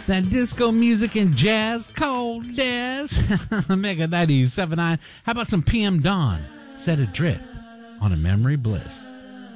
That disco music and jazz cold jazz. Mega 97.9. How about some PM Dawn? Set adrift on a memory bliss.